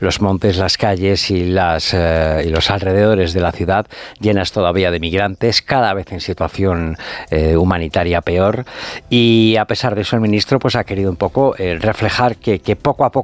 los montes, las calles y los alrededores de la ciudad llenas todavía de migrantes, cada vez en situación humanitaria peor. Y a pesar de eso, el ministro pues ha querido un poco reflejar que poco a poco